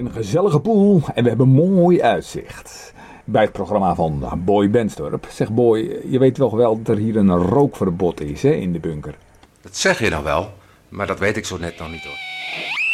een gezellige pool en we hebben mooi uitzicht. Bij het programma van Boy Benstorp. Zeg Boy, je weet toch wel dat er hier een rookverbod is, hè, in de bunker? Dat zeg je dan wel, maar dat weet ik zo net nog niet hoor.